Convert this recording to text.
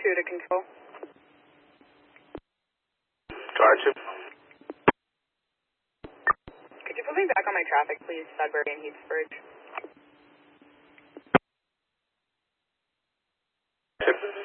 2 to control. Car 2. Could you put me back on my traffic, please? Sudbury and Heathsbridge. 2.